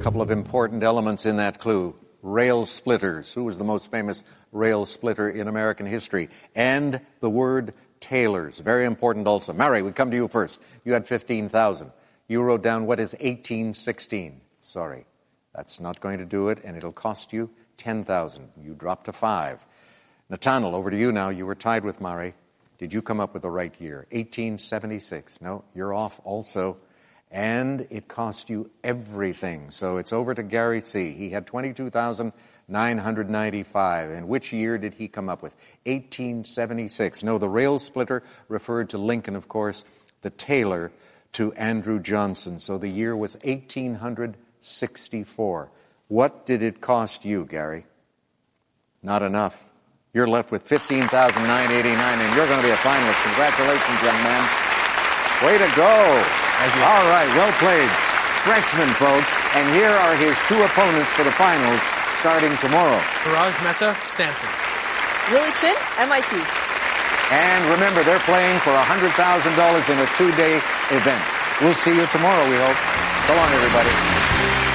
couple of important elements in that clue. Rail splitters. Who was the most famous rail splitter in American history? And the word tailors. Very important also. Mary, we come to you first. You had 15,000. You wrote down what is 1816. Sorry, that's not going to do it, and it'll cost you 10,000. You dropped to 5. Nathaniel, over to you now. You were tied with Mari. Did you come up with the right year? 1876. No, you're off also. And it cost you everything. So it's over to Gary C. He had 22,995. And which year did he come up with? 1876. No, the rail splitter referred to Lincoln, of course. The tailor to Andrew Johnson. So the year was 1864. What did it cost you, Gary? Not enough. You're left with 15,989, and you're going to be a finalist. Congratulations, young man. Way to go. Thank you. All right, well played. Freshman, folks. And here are his two opponents for the finals starting tomorrow. Raj Mehta, Stanford. Willie Chin, MIT. And remember, they're playing for $100,000 in a 2-day event. We'll see you tomorrow, we hope. So long, everybody.